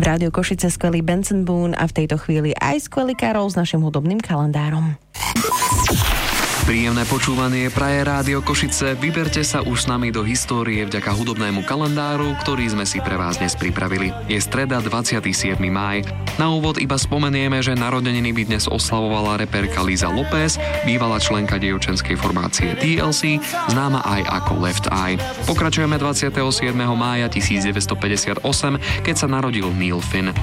V Rádiu Košice skvelý Benson Boone a v tejto chvíli aj skvelý Karol s našim hudobným kalendárom. Príjemné počúvanie praje Rádio Košice. Vyberte sa už s nami do histórie vďaka hudobnému kalendáru, ktorý sme si pre vás dnes pripravili. Je streda 27. máj. Na úvod iba spomenieme, že narodeniny by dnes oslavovala reperka Liza Lopez, bývalá členka dievčenskej formácie TLC, známa aj ako Left Eye. Pokračujeme 27. mája 1958, keď sa narodil Neil Finn.